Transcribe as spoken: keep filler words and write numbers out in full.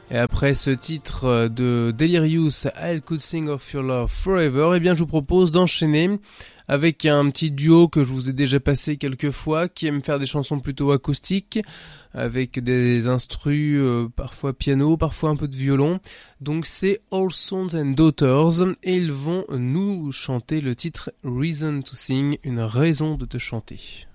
Et après ce titre de Delirious, I Could Sing of Your Love Forever, eh bien je vous propose d'enchaîner avec un petit duo que je vous ai déjà passé quelques fois, qui aime faire des chansons plutôt acoustiques, avec des instrus, euh, parfois piano, parfois un peu de violon. Donc c'est All Sons and Daughters, et ils vont nous chanter le titre Reason to Sing, une raison de te chanter.